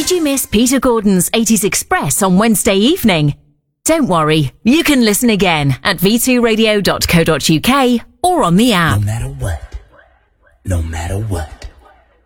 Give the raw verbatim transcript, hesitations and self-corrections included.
Did you miss Peter Gordon's eighties Express on Wednesday evening? Don't worry, you can listen again at v two radio dot co dot uk or on the app. No matter what, no matter what.